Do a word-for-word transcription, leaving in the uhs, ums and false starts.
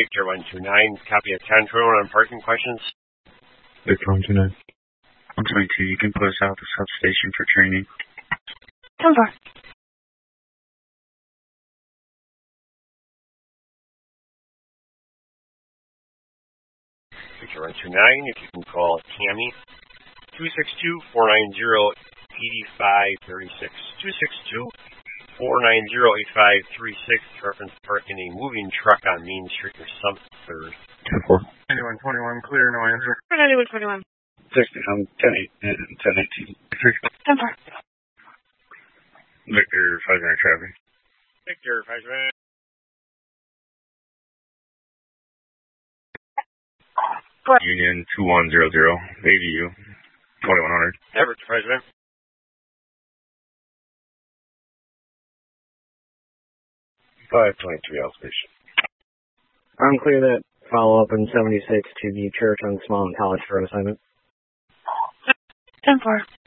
Victor one two nine, copy of ten twenty-one on parking questions. Victor one two nine. one twenty-two, you can put us out the substation for training. ten four. Victor one two nine, if you can call Tammy, two six two, four nine zero, eight five three six. two six two, four nine zero, eight five three six, reference parking a moving truck on Main Street or Sumter. ten four. ninety-one twenty-one, clear, no answer. ninety-one twenty-one. sixty, um, ten eight, ten eighteen. ten four. Victor, five nine traffic. Victor, five nine. Union two one zero zero, A D U, twenty-one hundred. Everett, President. five twenty-three Outstation. I'm clear that follow up in seventy-six to the church on Small and College for assignment. ten four.